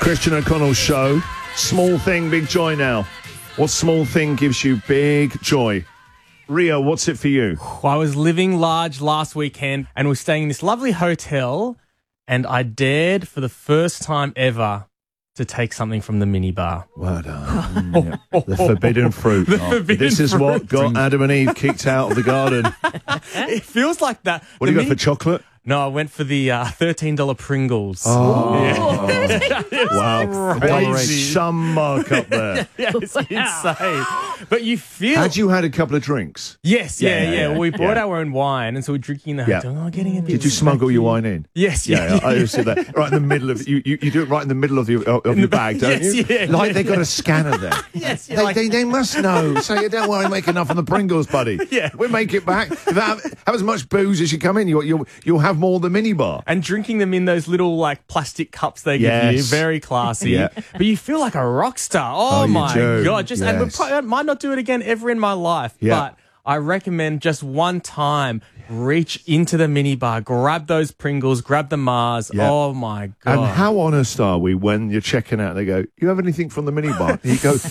Christian O'Connell Show. Small thing, big joy now. What small thing gives you big joy? Rio, what's it for you? I was living large last weekend and was staying in this lovely hotel, and I dared for the first time ever to take something from the minibar. Well done. The forbidden fruit. This is what got Adam and Eve kicked out of the garden. It feels like that. What do you got for chocolate? No, I went for the $13 Pringles. Oh, yeah. wow. Crazy. Some mark up there. Yeah, it's insane. But you feel... Had you had a couple of drinks? Yes, yeah. Well, we brought yeah. our own wine, and so we're drinking in the Yeah. hotel. Oh, getting a bit Did you smuggle your wine in? Yes, Yeah, I always say that. Right in the middle of... You do it right in the middle of your bag, don't Yes, you? yeah, Like they got a scanner there. Yes, yeah, They must know. So don't worry, make enough on the Pringles, buddy. Yeah. We'll make it back. Have as much booze as you come in. You'll have more than the minibar. And drinking them in those little, like, plastic cups they give you. Yes. Very classy. Yeah. But you feel like a rock star. Oh you my do. God. And Yes. I might not do it again ever in my life. Yeah. But I recommend just one time, reach into the minibar, grab those Pringles, grab the Mars. Yeah. Oh, my God. And how honest are we when you're checking out? They go, "You have anything from the minibar?" And you go,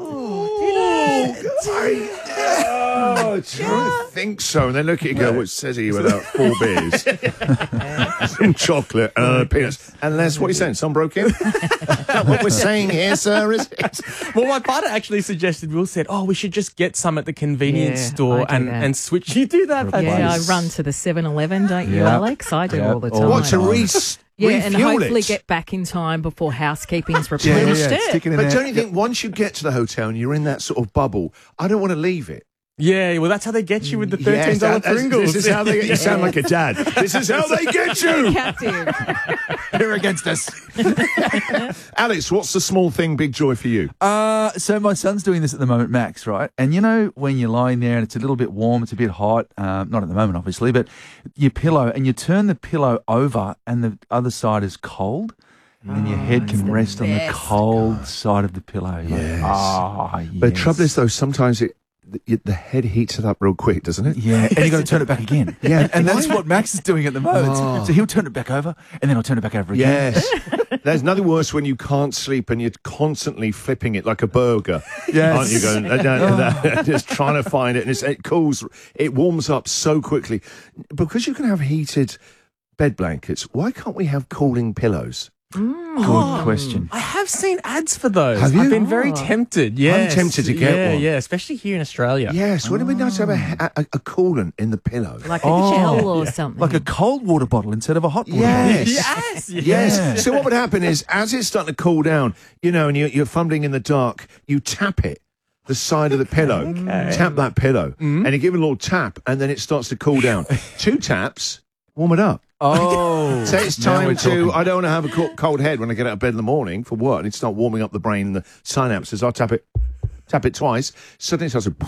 I don't think so. And they look at you and go, "Well, it says here without 4 beers, some chocolate, and peanuts." Unless, what are you saying? Some broke in? Is that what we're saying here, sir? Is it? Well, my partner actually suggested, Will said, we should just get some at the convenience store I do that. and switch. You do that, Patsy? Yeah, I run to the 7-Eleven, don't you, Alex? I do all the time. What, to Yeah, and refuel hopefully it? get back in time before housekeeping's replenished it. Stick it in But there. don't you think once you get to the hotel and you're in that sort of bubble, I don't want to leave it. Yeah, well, that's how they get you with the $13 Yes, Pringles. This is how they get you. Sound like a dad. This is how they get you. Captive. They're against us. Alex, what's the small thing, big joy for you? So my son's doing this at the moment, Max, right? And you know when you're lying there and it's a little bit warm, it's a bit hot, not at the moment, obviously, but your pillow, and you turn the pillow over and the other side is cold, and your head can rest on the cold side of the pillow. Yes. Yes. But the trouble is, though, sometimes the head heats it up real quick, doesn't it? Yeah, and you got to turn it back again. Yeah. And that's what Max is doing at the moment. So he'll turn it back over, and then I'll turn it back over again. Yes. There's nothing worse when you can't sleep and you're constantly flipping it like a burger. Yes. Aren't you going, just trying to find it, and it warms up so quickly. Because you can have heated bed blankets, why can't we have cooling pillows? Good question. I have seen ads for those. Have you? I've been very tempted. Yes. I'm tempted to get one. Yeah, especially here in Australia. Yes, wouldn't it be nice to have a coolant in the pillow? Like a gel or something. Like a cold water bottle instead of a hot water Yes. Yes. Yes. Yeah. So what would happen is, as it's starting to cool down, and you're fumbling in the dark, you tap it, the side of the pillow, tap that pillow, and you give it a little tap, and then it starts to cool down. 2 taps, warm it up. Oh. So it's Now time we're to, talking. I don't want to have a cold head when I get out of bed in the morning for work. I need to start warming up the brain and the synapses. I tap it twice, suddenly it starts to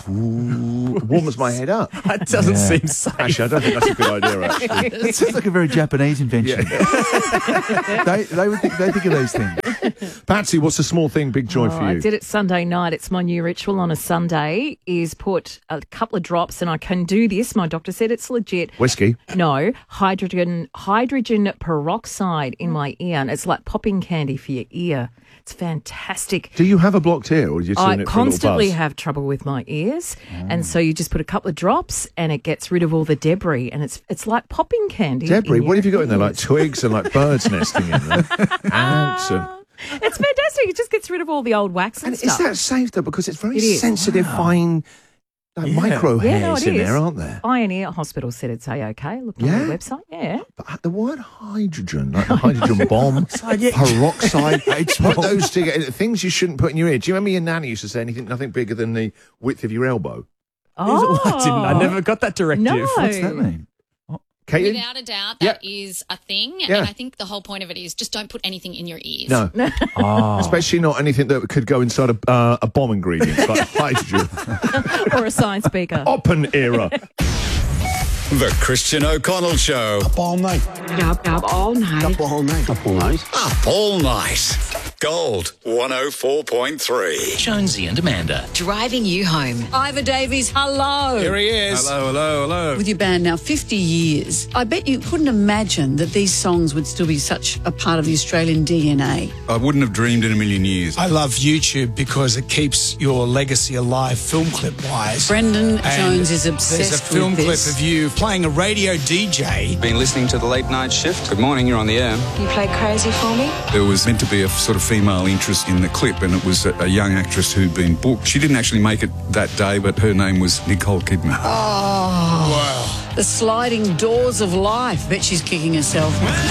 warms my head up. That doesn't seem safe. Actually, I don't think that's a good idea, actually. It sounds like a very Japanese invention. they think of these things. Patsy, what's the small thing, big joy for you? I did it Sunday night. It's my new ritual on a Sunday is put a couple of drops, and I can do this. My doctor said it's legit. Whiskey? No, hydrogen peroxide in my ear, and it's like popping candy for your ear. It's fantastic. Do you have a blocked ear, or are you doing I it for a constantly little buzz? have trouble with my ears, and so you just put a couple of drops, and it gets rid of all the debris, and it's like popping candy. Debris? in What your have you got in there? Like ears. twigs and like birds nesting in there? Ants and... It's fantastic. It just gets rid of all the old wax and And stuff. is that safe, though? Because it's very It is. sensitive, fine, micro Yeah, hairs no, it in is. there, aren't there? Pioneer Hospital said it's A-OK. Looked on Yeah? their website. Yeah. But the word hydrogen, like the hydrogen bomb, peroxide, put those together, things you shouldn't put in your ear. Do you remember your nanny used to say nothing bigger than the width of your elbow? Oh, I never got that directive. No. What's that mean? Katie? Without a doubt, that is a thing. Yeah. And I think the whole point of it is just don't put anything in your ears. No. Especially not anything that could go inside a bomb ingredient, like hydrogen. or a science speaker. Open era. The Christian O'Connell Show. Up all night. Up all night. Up all night. Up all night. Up all night. Gold 104.3. Jonesy and Amanda. Driving you home. Ivor Davies, hello. Here he is. Hello. With your band now 50 years, I bet you couldn't imagine that these songs would still be such a part of the Australian DNA. I wouldn't have dreamed in a million years. I love YouTube because it keeps your legacy alive film clip-wise. Brendan Jones is obsessed There's a film with clip this. of you playing a radio DJ. Been listening to the late night shift. Good morning, you're on the air. You play Crazy for me? There was meant to be a sort of female interest in the clip, and it was a young actress who'd been booked. She didn't actually make it that day, but her name was Nicole Kidman. Oh, Wow. the sliding doors of life. Bet she's kicking herself.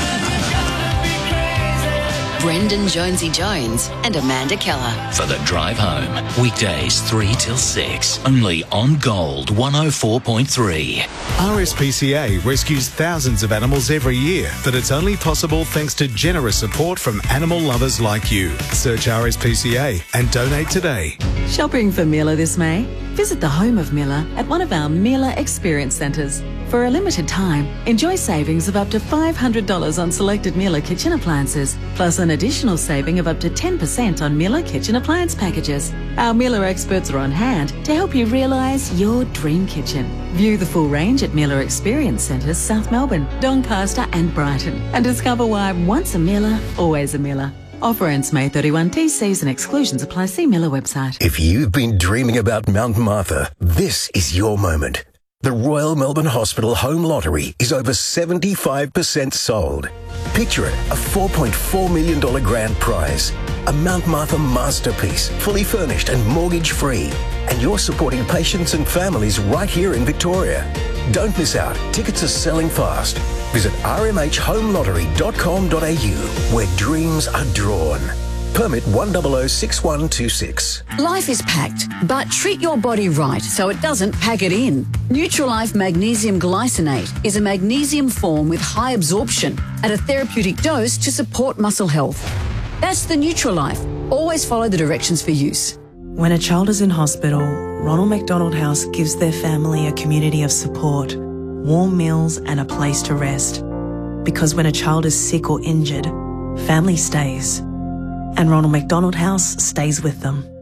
Brendan Jonesy Jones and Amanda Keller. For the drive home. Weekdays 3 till 6. Only on Gold 104.3. RSPCA rescues thousands of animals every year, but it's only possible thanks to generous support from animal lovers like you. Search RSPCA and donate today. Shopping for Miller this May? Visit the home of Miller at one of our Miller Experience Centres. For a limited time, enjoy savings of up to $500 on selected Miller kitchen appliances, plus an additional saving of up to 10% on Miller kitchen appliance packages. Our Miller experts are on hand to help you realise your dream kitchen. View the full range at Miller Experience Centres, South Melbourne, Doncaster and Brighton, and discover why once a Miller, always a Miller. Offer ends May 31. TCs and exclusions apply. See Miller website. If you've been dreaming about Mount Martha, this is your moment. The Royal Melbourne Hospital Home Lottery is over 75% sold. Picture it, a $4.4 million grand prize, a Mount Martha masterpiece, fully furnished and mortgage-free. And you're supporting patients and families right here in Victoria. Don't miss out. Tickets are selling fast. Visit rmhhomelottery.com.au, where dreams are drawn. Permit 1006126. Life is packed, but treat your body right so it doesn't pack it in. Nutrilife Magnesium Glycinate is a magnesium form with high absorption at a therapeutic dose to support muscle health. That's the Nutrilife. Always follow the directions for use. When a child is in hospital, Ronald McDonald House gives their family a community of support, warm meals and a place to rest. Because when a child is sick or injured, family stays. And Ronald McDonald House stays with them.